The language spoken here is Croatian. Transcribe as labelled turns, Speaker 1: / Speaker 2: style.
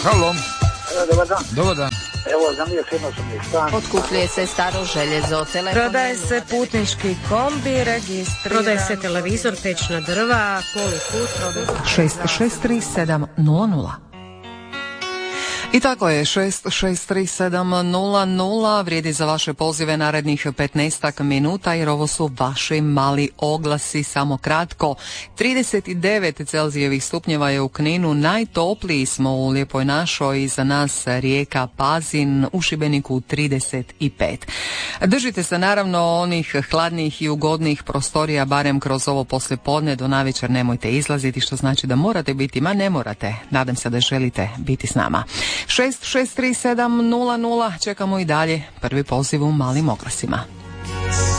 Speaker 1: Halo.
Speaker 2: Dobar dan.
Speaker 1: Dobar dan.
Speaker 2: Evo, zamio firma sam mi stan.
Speaker 3: Otkupljuje se staro željezo, telefon.
Speaker 4: Prodaje se putnički kombi, registriran.
Speaker 5: Prodaje se televizor, tečna drva, poliput.
Speaker 6: 663700. I tako je, 663700 vrijedi za vaše pozive narednih 15 minuta, jer ovo su vaši mali oglasi, samo kratko. 39 Celzijevih stupnjeva je u Kninu, najtopliji smo u Lijepoj našoj, iza nas rijeka Pazin, u Šibeniku 35. Držite se naravno onih hladnih i ugodnih prostorija, barem kroz ovo poslijepodne, do navečer nemojte izlaziti, što znači da morate biti, ma ne morate, nadam se da želite biti s nama. 663700, čekamo i dalje prvi poziv u malim oglasima.